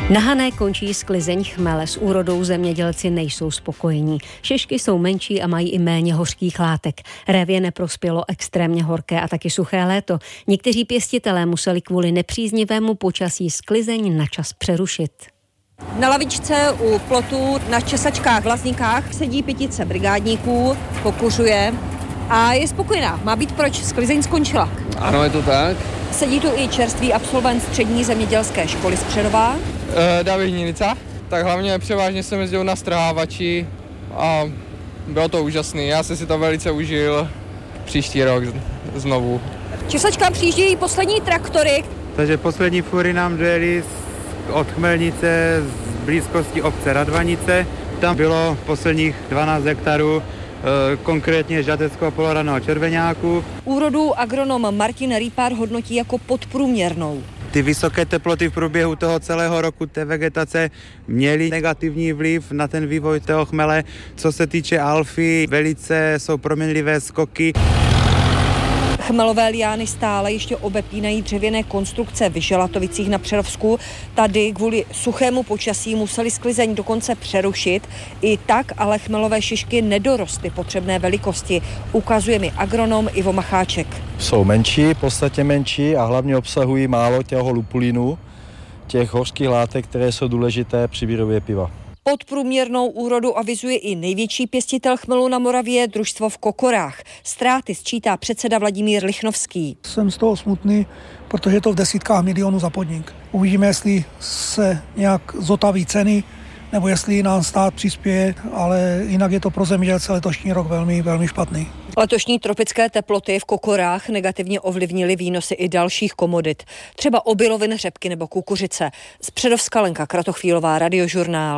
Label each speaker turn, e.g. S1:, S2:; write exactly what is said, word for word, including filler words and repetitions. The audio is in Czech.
S1: Na Hané končí sklizeň chmele, s úrodou zemědělci nejsou spokojení. Šišky jsou menší a mají i méně hořkých látek. Révě neprospělo extrémně horké a taky suché léto. Někteří pěstitelé museli kvůli nepříznivému počasí sklizeň na čas přerušit.
S2: Na lavičce u plotu na Česačkách v Lazníkách sedí pětice brigádníků, pokuřuje a je spokojená. Má být, proč sklizeň skončila.
S3: Ano, je to tak.
S2: Sedí tu i čerstvý absolvent střední zemědělské školy z Přerova.
S3: E, David Hninica. Tak hlavně převážně jsem jezdil na strhávači a bylo to úžasný. Já jsem si to velice užil příští rok znovu.
S2: Česačkám přijíždějí poslední traktory.
S4: Takže poslední fury nám dojeli od Chmelnice z blízkosti obce Radvanice. Tam bylo posledních dvanáct hektarů, konkrétně žateckého poloraného červeňáku.
S2: Úrodu agronom Martin Rýpár hodnotí jako podprůměrnou.
S4: Ty vysoké teploty v průběhu toho celého roku té vegetace měly negativní vliv na ten vývoj toho chmele. Co se týče alfy, velice jsou proměnlivé skoky.
S2: Chmelové liány stále ještě obepínají dřevěné konstrukce v Želatovicích na Přerovsku. Tady kvůli suchému počasí museli sklizeň dokonce přerušit. I tak ale chmelové šišky nedorostly potřebné velikosti. Ukazuje mi agronom Ivo Macháček.
S5: Jsou menší, podstatně menší a hlavně obsahují málo těho lupulinu, těch hořkých látek, které jsou důležité při výrobě piva.
S2: Podprůměrnou úrodu avizuje i největší pěstitel chmelu na Moravě, družstvo v Kokorách. Ztráty sčítá předseda Vladimír Lichnovský.
S6: Jsem z toho smutný, protože je to v desítkách milionů za podnik. Uvidíme, jestli se nějak zotaví ceny, nebo jestli nám stát přispěje, ale jinak je to pro zemědělce letošní rok velmi, velmi špatný.
S2: Letošní tropické teploty v Kokorách negativně ovlivnily výnosy i dalších komodit, třeba obilovin, řepky nebo kukuřice. Z Přerovska Lenka Kratochvílová, Radiožurnál.